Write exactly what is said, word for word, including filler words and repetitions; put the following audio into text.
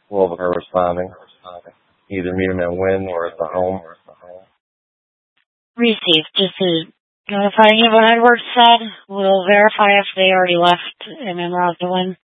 Will her responding. Either meet them at Wynn or at the home. Received. Just to notify you what Edward said. We'll verify if they already left and en route to Wynn.